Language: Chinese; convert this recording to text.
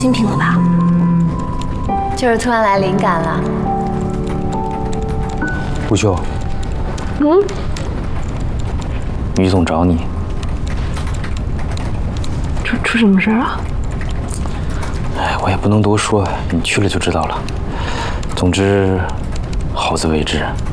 新品了吧？就是突然来灵感了。 吴秀，于总找你， 出什么事啊？ 哎，我也不能多说，你去了就知道了。总之，好自为之。